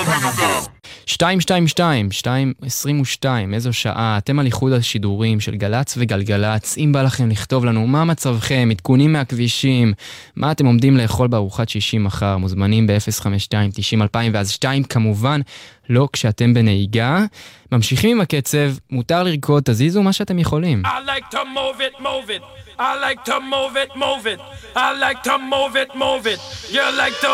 222, איזו שעה, אתם על איחוד השידורים של גלץ וגלגלץ, אם בא לכם לכתוב לנו מה מצבכם, עדכונים מהכבישים, מה אתם עומדים לאכול בארוחת שישי מחר, מוזמנים ב-052-90-2000, ואז 2 כמובן, לא כשאתם בנהיגה. ממשיכים עם הקצב, מותר לרקוד, תזיזו מה שאתם יכולים. I like to move it, move it. I like to move it, move it. I like to move it, move it. You like to